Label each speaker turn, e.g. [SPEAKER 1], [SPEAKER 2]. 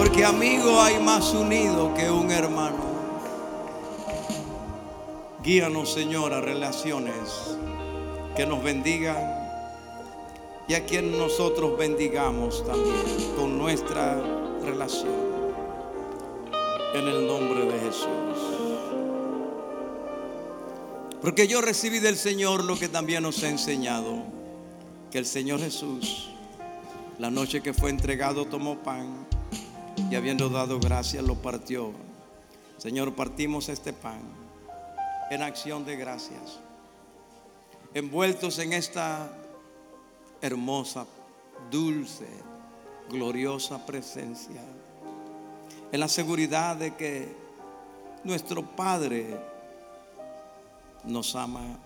[SPEAKER 1] Porque amigo hay más unido que un hermano. Guíanos, Señor, a relaciones que nos bendigan y a quien nosotros bendigamos también con nuestra relación. En el nombre de Jesús. Porque yo recibí del Señor lo que también nos ha enseñado, que el Señor Jesús, la noche que fue entregado, tomó pan y habiendo dado gracias lo partió. Señor, partimos este pan en acción de gracias, envueltos en esta hermosa, dulce, gloriosa presencia, en la seguridad de que nuestro Padre nos ama